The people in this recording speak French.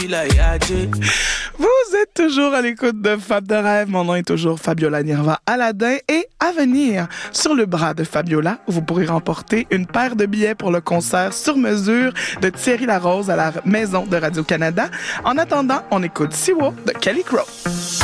Vous êtes toujours à l'écoute de Fab de Rêve. Mon nom est toujours Fabiola Nirva Aladin. Et à venir, sur le bras de Fabiola, vous pourrez remporter une paire de billets pour le concert sur mesure de Thierry Larose à la Maison de Radio-Canada. En attendant, on écoute Siwo de Kelly Crow.